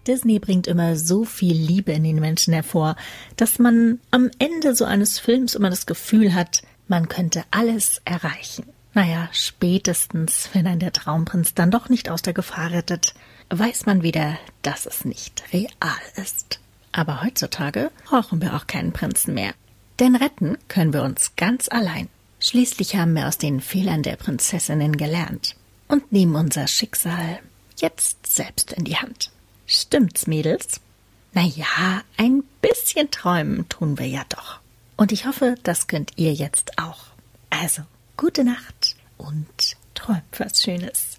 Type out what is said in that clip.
Disney bringt immer so viel Liebe in den Menschen hervor, dass man am Ende so eines Films immer das Gefühl hat, man könnte alles erreichen. Naja, spätestens, wenn ein der Traumprinz dann doch nicht aus der Gefahr rettet, weiß man wieder, dass es nicht real ist. Aber heutzutage brauchen wir auch keinen Prinzen mehr. Denn retten können wir uns ganz allein. Schließlich haben wir aus den Fehlern der Prinzessinnen gelernt und nehmen unser Schicksal jetzt selbst in die Hand. Stimmt's, Mädels? Naja, ein bisschen träumen tun wir ja doch. Und ich hoffe, das könnt ihr jetzt auch. Also, gute Nacht und träumt was Schönes.